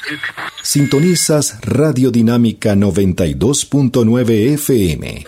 Sintonizas Radio Dinámica 92.9 FM.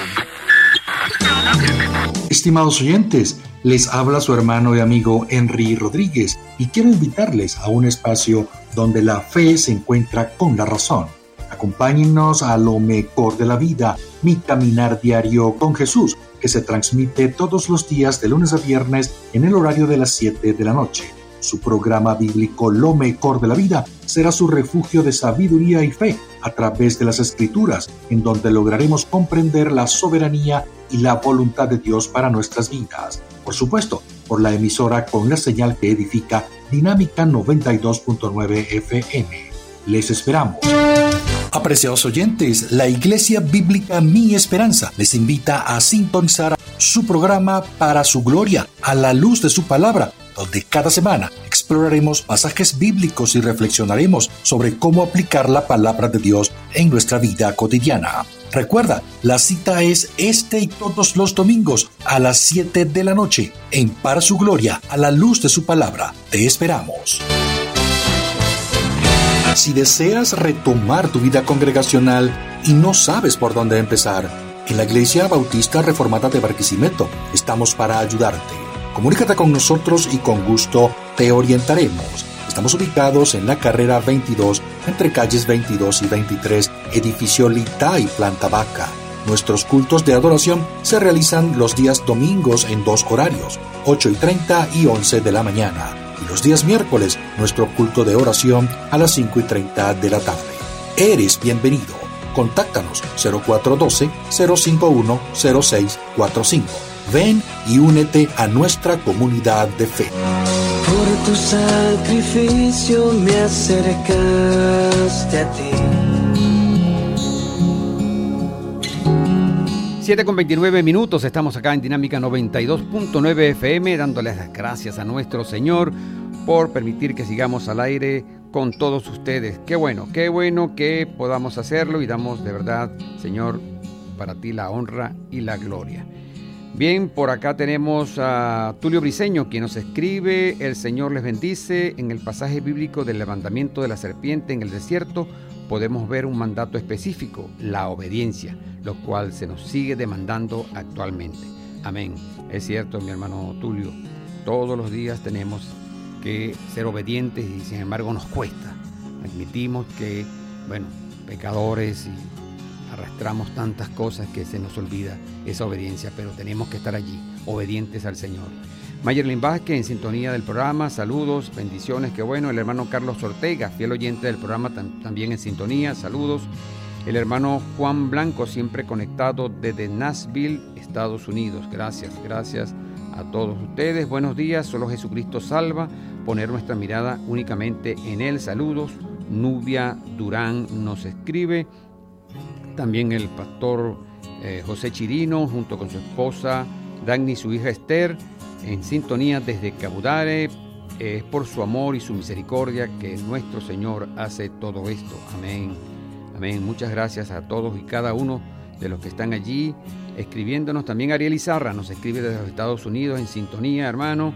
Estimados oyentes, les habla su hermano y amigo Henry Rodríguez y quiero invitarles a un espacio donde la fe se encuentra con la razón. Acompáñennos a lo mejor de la vida, mi caminar diario con Jesús, que se transmite todos los días de lunes a viernes en el horario de las 7 de la noche. Su programa bíblico Lo mejor de la vida será su refugio de sabiduría y fe a través de las Escrituras, en donde lograremos comprender la soberanía y la voluntad de Dios para nuestras vidas. Por supuesto, por la emisora con la señal que edifica Dinámica 92.9 FM. Les esperamos. Apreciados oyentes, la Iglesia Bíblica Mi Esperanza les invita a sintonizar su programa Para su Gloria, a la luz de su palabra, donde cada semana exploraremos pasajes bíblicos y reflexionaremos sobre cómo aplicar la palabra de Dios en nuestra vida cotidiana. Recuerda, la cita es este y todos los domingos a las 7 de la noche en Para su Gloria, a la luz de su palabra. Te esperamos. Si deseas retomar tu vida congregacional y no sabes por dónde empezar, en la Iglesia Bautista Reformada de Barquisimeto estamos para ayudarte. Comunícate con nosotros y con gusto te orientaremos. Estamos ubicados en la carrera 22, entre calles 22 y 23, edificio Litay, planta baja. Nuestros cultos de adoración se realizan los días domingos en dos horarios, 8:30 y 11 de la mañana. Y los días miércoles, nuestro culto de oración a las 5:30 de la tarde. Eres bienvenido. Contáctanos 0412-051-0645. Ven y únete a nuestra comunidad de fe. Por tu sacrificio me acercaste a ti. 7:29, estamos acá en Dinámica 92.9 FM, dándoles las gracias a nuestro Señor por permitir que sigamos al aire con todos ustedes. Qué bueno que podamos hacerlo y damos de verdad, Señor, para ti la honra y la gloria. Bien, por acá tenemos a Tulio Briceño, quien nos escribe: el Señor les bendice. En el pasaje bíblico del levantamiento de la serpiente en el desierto podemos ver un mandato específico, la obediencia, lo cual se nos sigue demandando actualmente. Amén. Es cierto, mi hermano Tulio, todos los días tenemos que ser obedientes y sin embargo nos cuesta. Admitimos que, pecadores y arrastramos tantas cosas que se nos olvida esa obediencia, pero tenemos que estar allí, obedientes al Señor. Mayerlin Vázquez, en sintonía del programa, saludos, bendiciones, qué bueno. El hermano Carlos Ortega, fiel oyente del programa, también en sintonía, saludos. El hermano Juan Blanco, siempre conectado desde Nashville, Estados Unidos. Gracias a todos ustedes. Buenos días, solo Jesucristo salva, poner nuestra mirada únicamente en Él. Saludos. Nubia Durán nos escribe. También el pastor José Chirino, junto con su esposa Dagny y su hija Esther, en sintonía desde Cabudare. Es por su amor y su misericordia que nuestro Señor hace todo esto. Amén. Amén. Muchas gracias a todos y cada uno de los que están allí escribiéndonos. También Ariel Izarra nos escribe desde los Estados Unidos, en sintonía, hermano.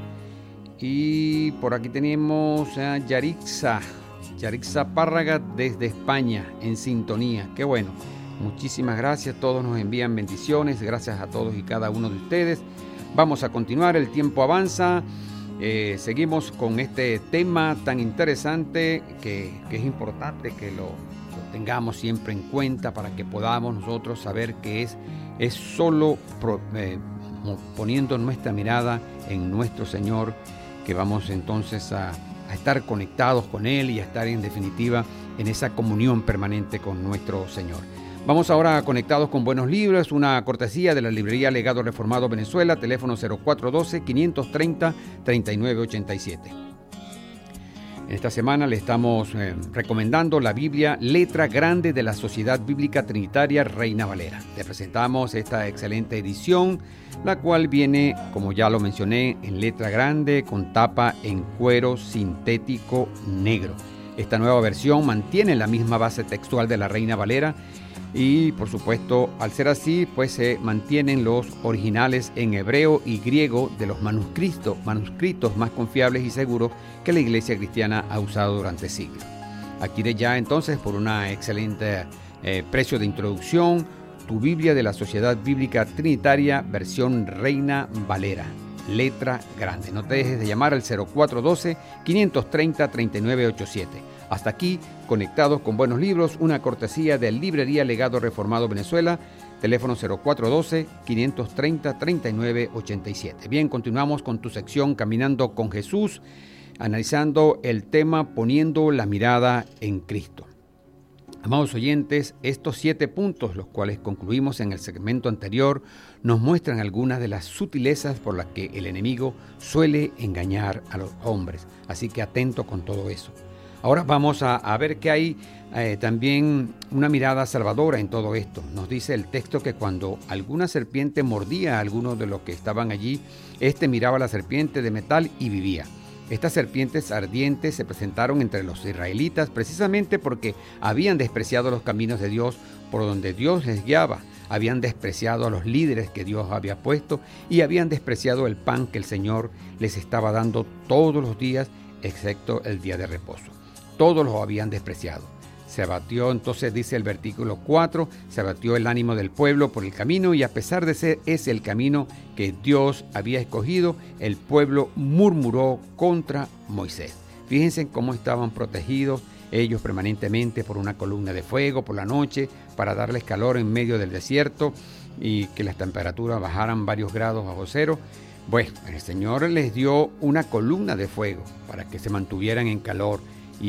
Y por aquí tenemos a Yarixa Párraga desde España, en sintonía. Qué bueno. Muchísimas gracias, todos nos envían bendiciones, gracias a todos y cada uno de ustedes. Vamos a continuar, el tiempo avanza, seguimos con este tema tan interesante que es importante que lo tengamos siempre en cuenta para que podamos nosotros saber que es solo poniendo nuestra mirada en nuestro Señor que vamos entonces a estar conectados con Él y a estar en definitiva en esa comunión permanente con nuestro Señor. Vamos ahora conectados con Buenos Libros, una cortesía de la librería Legado Reformado Venezuela, teléfono 0412-530-3987. En esta semana le estamos recomendando la Biblia Letra Grande de la Sociedad Bíblica Trinitaria Reina Valera. Le presentamos esta excelente edición, la cual viene, como ya lo mencioné, en letra grande con tapa en cuero sintético negro. Esta nueva versión mantiene la misma base textual de la Reina Valera y, por supuesto, al ser así, pues se mantienen los originales en hebreo y griego de los manuscritos más confiables y seguros que la Iglesia cristiana ha usado durante siglos. Adquiere ya entonces por una excelente precio de introducción tu Biblia de la Sociedad Bíblica Trinitaria, versión Reina Valera, letra grande. No te dejes de llamar al 0412-530-3987. Hasta aquí, Conectados con Buenos Libros, una cortesía de Librería Legado Reformado Venezuela, teléfono 0412-530-3987. Bien, continuamos con tu sección Caminando con Jesús, analizando el tema Poniendo la mirada en Cristo. Amados oyentes, estos 7 puntos, los cuales concluimos en el segmento anterior, nos muestran algunas de las sutilezas por las que el enemigo suele engañar a los hombres. Así que atento con todo eso. Ahora vamos a ver que hay también una mirada salvadora en todo esto. Nos dice el texto que cuando alguna serpiente mordía a alguno de los que estaban allí, miraba a la serpiente de metal y vivía. Estas serpientes ardientes se presentaron entre los israelitas precisamente porque habían despreciado los caminos de Dios por donde Dios les guiaba, habían despreciado a los líderes que Dios había puesto y habían despreciado el pan que el Señor les estaba dando todos los días, excepto el día de reposo. Todos los habían despreciado. Se abatió, entonces dice el versículo 4, se abatió el ánimo del pueblo por el camino y a pesar de ser ese el camino que Dios había escogido, el pueblo murmuró contra Moisés. Fíjense cómo estaban protegidos ellos permanentemente por una columna de fuego por la noche para darles calor en medio del desierto y que las temperaturas bajaran varios grados bajo cero. Bueno, el Señor les dio una columna de fuego para que se mantuvieran en calor.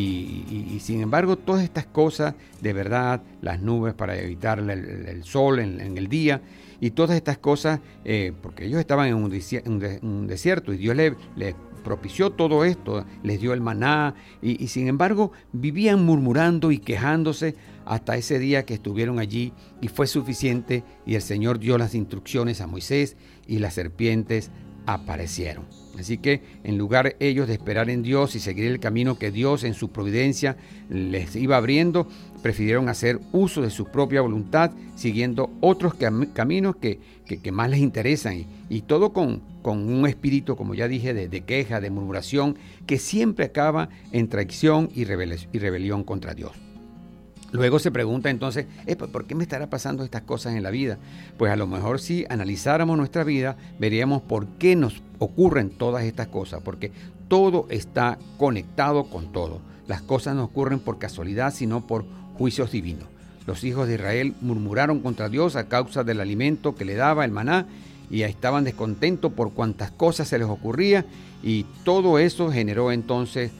Y sin embargo, todas estas cosas, de verdad, las nubes para evitar el sol en el día, y todas estas cosas, porque ellos estaban en un desierto y Dios les propició todo esto, les dio el maná, y sin embargo, vivían murmurando y quejándose hasta ese día que estuvieron allí, y fue suficiente, y el Señor dio las instrucciones a Moisés, y las serpientes aparecieron. Así que en lugar ellos de esperar en Dios y seguir el camino que Dios en su providencia les iba abriendo, prefirieron hacer uso de su propia voluntad, siguiendo otros caminos que más les interesan y todo con un espíritu, como ya dije, de queja, de murmuración, que siempre acaba en traición y rebelión contra Dios. Luego se pregunta entonces, ¿por qué me estará pasando estas cosas en la vida? Pues a lo mejor si analizáramos nuestra vida, veríamos por qué nos ocurren todas estas cosas, porque todo está conectado con todo. Las cosas no ocurren por casualidad, sino por juicios divinos. Los hijos de Israel murmuraron contra Dios a causa del alimento que le daba el maná y estaban descontentos por cuantas cosas se les ocurría y todo eso generó entonces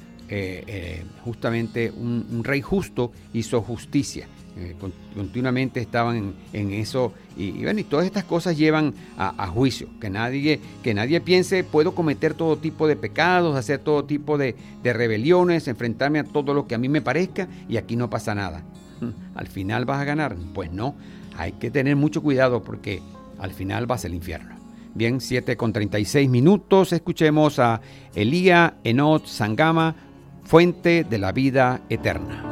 justamente un rey justo hizo justicia. Continuamente estaban en eso y todas estas cosas llevan a juicio, que nadie piense puedo cometer todo tipo de pecados, hacer todo tipo de rebeliones, enfrentarme a todo lo que a mí me parezca y aquí no pasa nada. ¿Al final vas a ganar? Pues no, hay que tener mucho cuidado porque al final vas al infierno. Bien, 7:36, escuchemos a Elías Enoch Sangama, Fuente de la Vida Eterna.